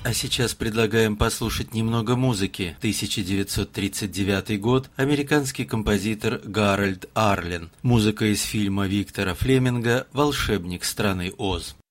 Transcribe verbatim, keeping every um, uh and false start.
А сейчас предлагаем послушать немного музыки. тысяча девятьсот тридцать девятый год. Американский композитор Гарольд Арлен. Музыка из фильма Виктора Флеминга «Волшебник страны Оз».